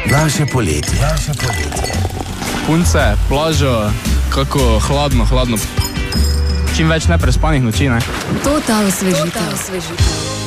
Naše poletje. Punce, plažo, kako hladno. Čim več neprespanih noči, ne? Total osvežitev.